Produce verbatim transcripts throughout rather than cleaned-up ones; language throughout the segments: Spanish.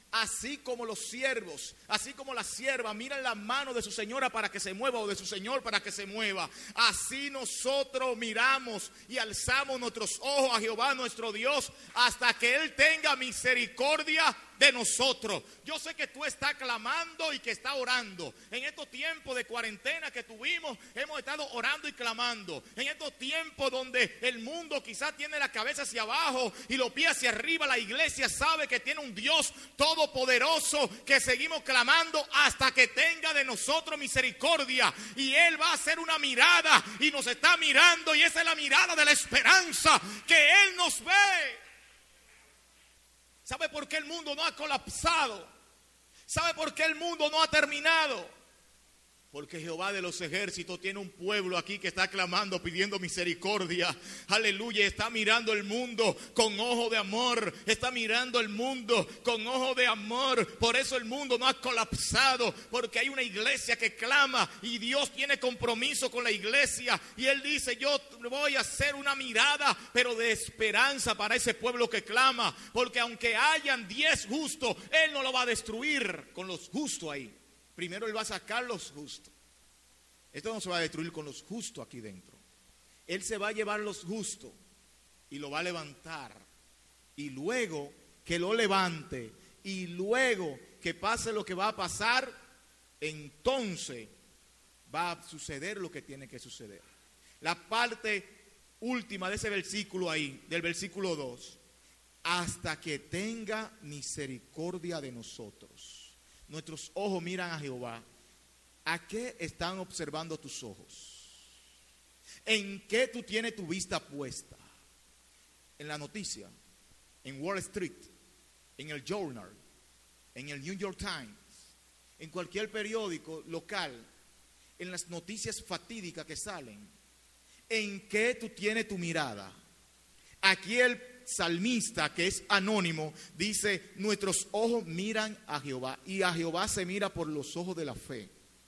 Así como los siervos, así como la sierva miran la mano de su señora para que se mueva o de su señor para que se mueva, así nosotros miramos y alzamos nuestros ojos a Jehová nuestro Dios hasta que Él tenga misericordia de nosotros. Yo sé que tú estás clamando y que estás orando. En estos tiempos de cuarentena que tuvimos, hemos estado orando y clamando. En estos tiempos donde el mundo quizás tiene la cabeza hacia abajo y los pies hacia arriba, la iglesia sabe que tiene un Dios todopoderoso, que seguimos clamando hasta que tenga de nosotros misericordia. Y Él va a hacer una mirada y nos está mirando, y esa es la mirada de la esperanza, que Él nos ve. ¿Sabe por qué el mundo no ha colapsado? ¿Sabe por qué el mundo no ha terminado? Porque Jehová de los ejércitos tiene un pueblo aquí que está clamando, pidiendo misericordia. Aleluya, está mirando el mundo con ojo de amor. Está mirando el mundo con ojo de amor. Por eso el mundo no ha colapsado, porque hay una iglesia que clama y Dios tiene compromiso con la iglesia. Y Él dice, yo voy a hacer una mirada, pero de esperanza para ese pueblo que clama. Porque aunque hayan diez justos, Él no lo va a destruir con los justos ahí. Primero Él va a sacar los justos. Esto no se va a destruir con los justos aquí dentro. Él se va a llevar los justos y lo va a levantar. Y luego que lo levante y luego que pase lo que va a pasar, entonces va a suceder lo que tiene que suceder. La parte última de ese versículo ahí, del versículo dos. Hasta que tenga misericordia de nosotros. Nuestros ojos miran a Jehová. ¿A qué están observando tus ojos? ¿En qué tú tienes tu vista puesta? En la noticia, en Wall Street, en el Journal, en el New York Times, en cualquier periódico local, en las noticias fatídicas que salen. ¿En qué tú tienes tu mirada? Aquí el salmista, que es anónimo, dice, nuestros ojos miran a Jehová, y a Jehová se mira por los ojos de la fe.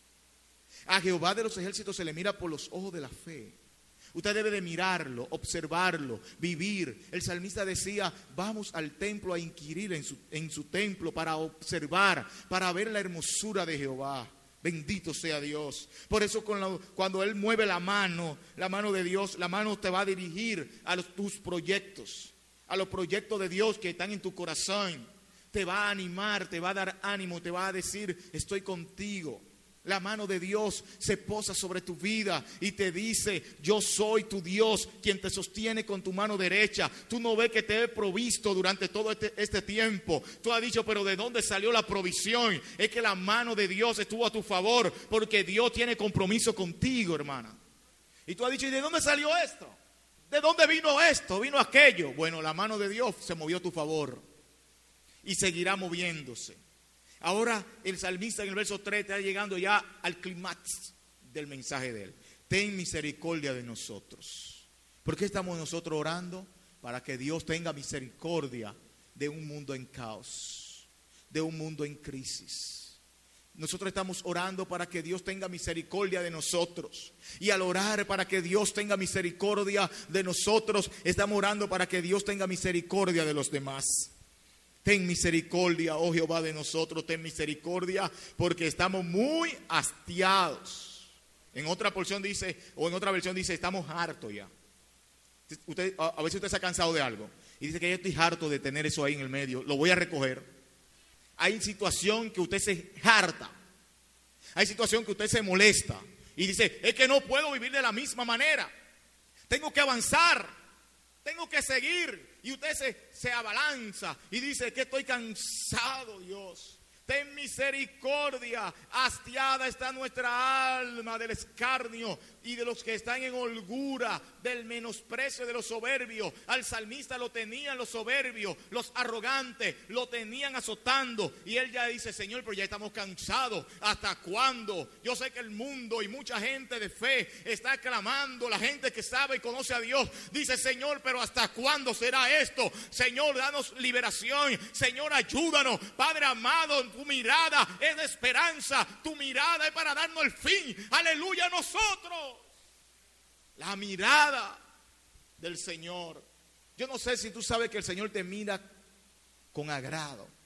A Jehová de los ejércitos se le mira por los ojos de la fe. Usted debe de mirarlo, observarlo, vivir. El salmista decía, vamos al templo a inquirir en su, en su templo para observar, para ver la hermosura de Jehová. Bendito sea Dios. Por eso cuando, cuando Él mueve la mano, la mano de Dios, la mano te va a dirigir a los, tus proyectos. A los proyectos de Dios que están en tu corazón. Te va a animar, te va a dar ánimo, te va a decir, estoy contigo. La mano de Dios se posa sobre tu vida y te dice, yo soy tu Dios, quien te sostiene con tu mano derecha. Tú no ves que te he provisto durante todo este, este tiempo. Tú has dicho, pero ¿de dónde salió la provisión? Es que la mano de Dios estuvo a tu favor, porque Dios tiene compromiso contigo, hermana. Y tú has dicho, ¿y de dónde salió esto? ¿De dónde vino esto? ¿Vino aquello? Bueno, la mano de Dios se movió a tu favor y seguirá moviéndose. Ahora el salmista en el verso tres está llegando ya al clímax del mensaje de él. Ten misericordia de nosotros. ¿Por qué estamos nosotros orando? Para que Dios tenga misericordia de un mundo en caos, de un mundo en crisis. Nosotros estamos orando para que Dios tenga misericordia de nosotros. Y al orar para que Dios tenga misericordia de nosotros, estamos orando para que Dios tenga misericordia de los demás. Ten misericordia, oh Jehová, de nosotros, ten misericordia, porque estamos muy hastiados. En otra porción dice, o en otra versión dice, estamos hartos ya. Usted, a veces usted se ha cansado de algo y dice que yo estoy harto de tener eso ahí en el medio, lo voy a recoger. Hay situación que usted se harta, hay situación que usted se molesta y dice, es que no puedo vivir de la misma manera, tengo que avanzar, tengo que seguir. Y usted se, se abalanza y dice que estoy cansado, Dios. Ten misericordia, hastiada está nuestra alma del escarnio y de los que están en holgura, del menosprecio de los soberbios. Al salmista lo tenían los soberbios, los arrogantes, lo tenían azotando. Y él ya dice, Señor, pero ya estamos cansados. ¿Hasta cuándo? Yo sé que el mundo y mucha gente de fe está clamando. La gente que sabe y conoce a Dios dice, Señor, pero ¿hasta cuándo será esto? Señor, danos liberación. Señor, ayúdanos. Padre amado, tu mirada es de esperanza. Tu mirada es para darnos el fin. Aleluya a nosotros. La mirada del Señor. Yo no sé si tú sabes que el Señor te mira con agrado.